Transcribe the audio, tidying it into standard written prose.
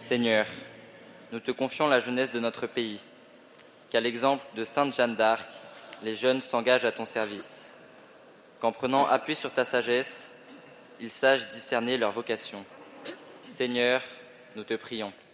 Seigneur, nous te confions la jeunesse de notre pays, qu'à l'exemple de Sainte Jeanne d'Arc, les jeunes s'engagent à ton service, qu'en prenant appui sur ta sagesse, ils sachent discerner leur vocation. Seigneur, nous te prions.